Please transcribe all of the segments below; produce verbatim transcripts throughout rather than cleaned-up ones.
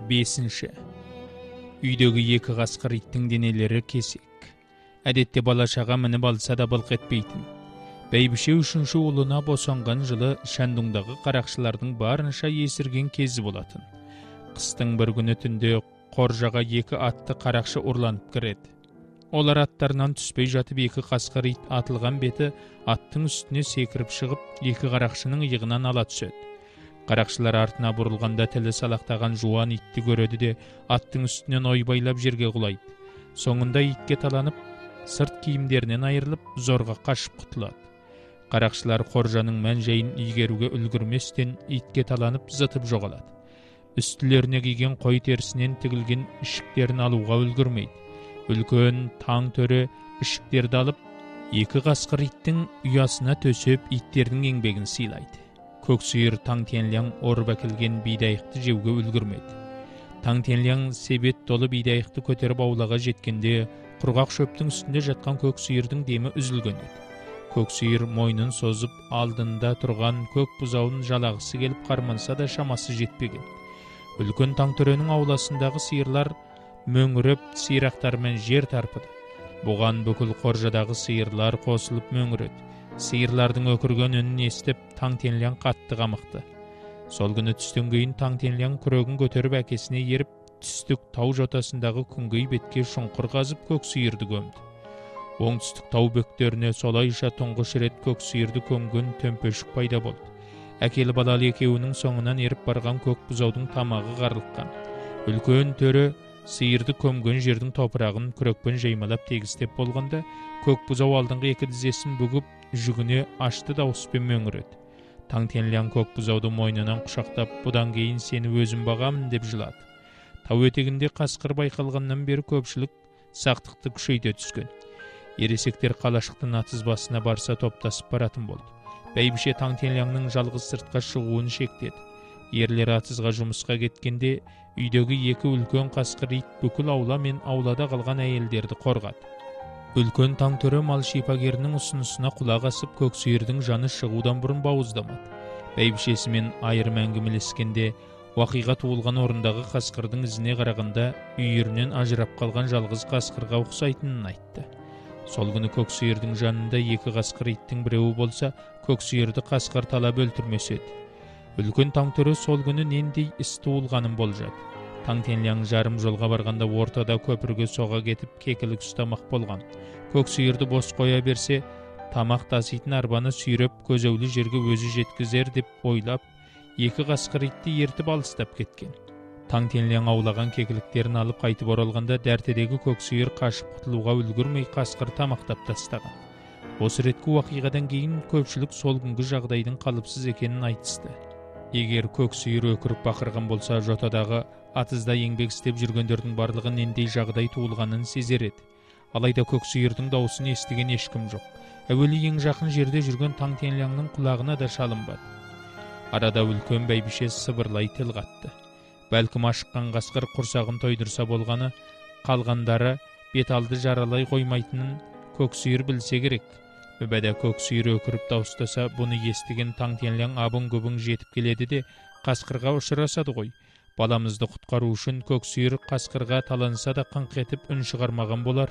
Бесінші. Үйдегі екі қасқыр иттің денелері кесек. Әдетте балашаға мініп алса да былқ етпейтін. Бәйбіше үшінші ұлына босанған жылы Шандуңдағы қарақшылардың барынша есірген кезі болатын. Қыстың бір күні түнде қоржаға екі атты қарақшы ұрланып кіреді. Олар аттарынан түспей жатып екі қасқыр ит атылған беті аттың үстіне секіріп шығып, екі қарақшының иығынан ала түседі. Қарақшылар артына бұрылғанда тілі салақтаған жуан итті көреді де аттың үстінен ойбайлап жерге құлайды. Соңында итке таланып, сырт киімдерінен айырылып, зорға қашып құтылады. Қарақшылар қоржаның мән-жайын игеруге үлгірместен итке таланып зытып жоғалады. Үстілеріне киген қой терісінен тігілген ішіктерін алуға үлгірмейді. Үлкен таң төрі ішіктерді алып, екі қасқыр иттің ұясына төсеп иттердің еңбегін сыйлайды. Көксүйір Таңтенляң орып әкелген бидайықты жеуге үлгірмеді. Таңтенляң себет толы бидайықты көтеріп аулаға жеткенде, құрғақ шөптің үстінде жатқан көксүйірдің демі үзілген еді. Көксүйір мойнын созып алдында тұрған көк бұзауын жалағысы келіп қарманса да шамасы жетпеген. Үлкен Таңтөренің ауласындағы сиырлар мөңіріп, сирақтармен жер тарпыды. Бұған бүкіл қоржадағы сиырлар қосылып мөңіреді. Сиырлардың өкірген үнін естіп, Таңтенляң қатты қамықты. Сол күні түстен кейін Таңтенляң күрегін көтеріп әкесіне еріп, түстік тау жотасындағы күнгей бетке шұңқыр қазып көксүйірді көмді. Оңтүстік тау бөктеріне солайша тұңғыш рет көксүйірді көмген төмпешік пайда болды. Әкелі балалы екеуінің соңынан еріп барған көк бұзаудың тамағы қарылыққан. Үлкен төрі сиырды көмген жердің топырағын күрекпен жаймалап тегістеп болғанда, көк бұзау алдыңғы екі тізесін бүгіп, жүгіне ашты дауыспен мөңіреді. Таңтенляң көк бұзауды мойнынан құшақтап, бұдан кейін сені өзім бағамын деп жылады. Тау етегінде қасқыр байқалғаннан бері көпшілік сақтықты күшейте түскен. Ересектер қалашықтың атыз басына барса топтасып баратын болды. Бәйбіше Таңтенляңның жалғыз сыртқа шығуын шектеді. Ерлер атызға жұмысқа кеткенде, үйдегі екі үлкен қасқыр ит бүкіл аула мен аулада қалған әйелдерді қорғады. Үлкен Таңтөрі мал шипагерінің ұсынысына құлақ асып, көксүйірдің жаны шығудан бұрын бауыздамады. Бәйбішесімен айырым әңгімелескенде, уақиға туылған орындағы қасқырдың ізіне қарағанда үйірінен ажырап қалған жалғыз қасқырға ұқсайтынын айтты. Сол күні көксүйірдің жанында екі қасқыр иттің біреуі болса, көксүйірді қасқыр талап өлтірмес еді. Үлкен Таңтөрі сол күні нендей іс туылғанын болжады. Таңтенляң жарым жолға барғанда ортада көпірге соға кетіп кекілік ұстамақ болған. Көксүйірді бос қоя берсе, тамақ таситын арбаны сүйреп көзеулі жерге өзі жеткізер деп ойлап, екі қасқыр итті ертіп алыстап кеткен. Таңтенляң аулаған кекіліктерін алып қайтып оралғанда дәртедегі көксүйір қашып құтылуға үлгірмей қасқыр тамақтап тастаған. Осы реткі уақиғадан кейін көпшілік сол күнгі жағдайдың қалыпсыз екенін айтысты. Егер көксүйір өкіріп бақырған болса, жотадағы атызда еңбек істеп жүргендердің барлығы нендей жағдай туылғанын сезер еді. Алайда көксүйірдің дауысын естіген ешкім жоқ. Әуелі ең жақын жерде жүрген Таңтенляңның құлағына да шалынбады. Арада үлкен бәйбіше сыбырлай тіл қатты. Бәлкім ашыққан қасқыр құрсағын тойдырса болғаны, қалғандары бет алды жаралай қоймайтынын көксүйір білсе керек. Өбәді көксүйір өкіріп дауыстаса, бұны естіген Таңтенляң абың-гүбің жетіп келеді де, қасқырға ұшырасады ғой. Баламызды құтқару үшін көксүйір қасқырға таланса да қыңқ етіп үн шығармаған болар.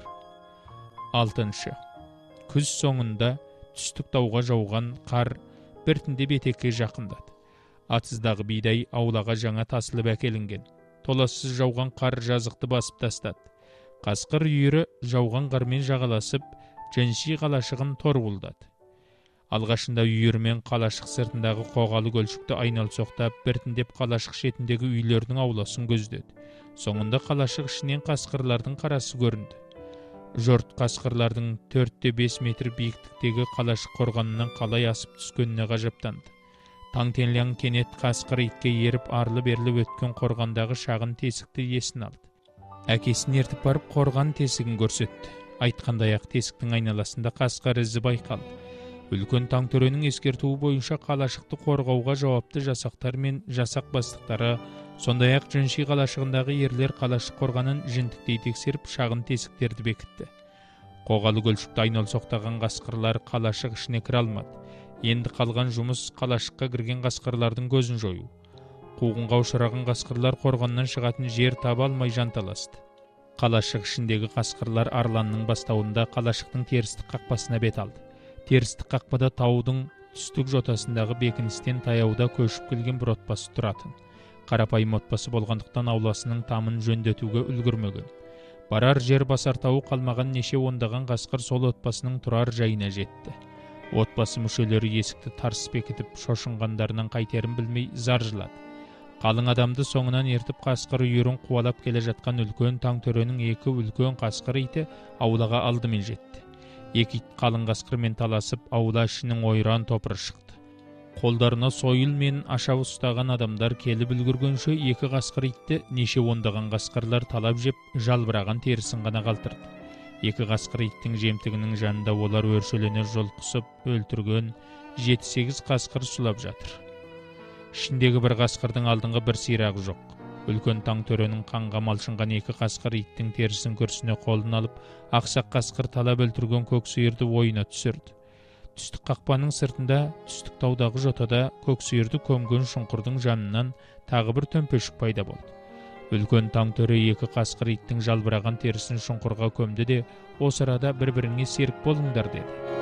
Алтыншы. Күз соңында түстік тауға жауған қар біртіндеп етекке жақындады. Атыздағы бидай аулаға жаңа тасылып әкелінген. Толассыз жауған қар жазықты басып тастады. Қасқыр үйірі жауған қармен жағаласып, Жөнші қалашығын торғылдады. Алғашында үйірмен қалашық сыртындағы қоғалы көлшікті айнал соқтап, біртіндеп қалашық шетіндегі үйлердің ауласын көздеді. Соңында қалашық ішінен қасқырлардың қарасы көрінді. Жұрт қасқырлардың төрт-те бес метр биіктіктегі қалашық қорғанынан қалай асып түскеніне ғажаптанды. Таңтенляң кенет қасқыр итке еріп арлы-берлі өткен қорғандағы шағын тесікті есін алды. Әкесін ертіп барып қорған тесігін көрсетті. Айтқандай-ақ тесіктің айналасында қасқыр ізі байқалды. Үлкен Таңтөренің ескертуі бойынша қалашықты қорғауға жауапты жасақтар мен жасақ бастықтары, сондай-ақ Жөнші қалашығындағы ерлер қалашық қорғанын жінтіктей тексеріп шағын тесіктерді бекітті. Қоғалы көлшікті айнал соқтаған қасқырлар қалашық ішіне кіре алмады. Енді қалған жұмыс қалашыққа кірген қасқырлардың көзін жою. Қуғынға ұшыраған қасқырлар қорғаннан шығатын жер таба алмай жанталасты. Қалашық ішіндегі қасқырлар арланның бастауында қалашықтың терістік қақпасына бет алды. Терістік қақпада таудың түстік жотасындағы бекіністен таяуда көшіп келген бір отбасы тұратын. Қарапайым отбасы болғандықтан ауласының тамын жөндетуге үлгірмеген. Барар жер басар тауы қалмаған неше ондаған қасқыр сол отбасының тұрар жайына жетті. Отбасы мүшелері есікті тарс бекітіп шошынғандарынан қайтерін білмей зар жылады. Қалың адамды соңынан ертіп қасқыр үйірін қуалап келе жатқан үлкен Таңтөренің екі үлкен қасқыр иті аулаға алдымен жетті. Екі ит қалың қасқырмен таласып, аула ішінің ойран топыры шықты. Қолдарына сойыл мен аша ұстаған адамдар келіп үлгіргенше екі қасқыр итті неше ондаған қасқырлар талап жеп, жалбыраған терісін ғана қалтырды. Екі қасқыр иттің жемтігінің жанында олар өршелене жолқысып өлтірген жеті сегіз қасқыр сұлап жатыр. Ішіндегі бір қасқырдың алдыңғы бір сирағы жоқ. Үлкен Таңтөренің қанға малшынған екі қасқыр иттің терісін күрсіне қолын алып, ақсақ қасқыр талап өлтірген көк сиырды ойына түсірді. Түстік қақпаның сыртында, түстік таудағы жотада көк сиырды көмген шұңқырдың жанынан тағы бір төмпешік пайда болды. Үлкен Таңтөре екі қасқыр иттің жалбыраған терісін шұңқырға көмді де, осы арада бір-біріңе серік болыңдар деді.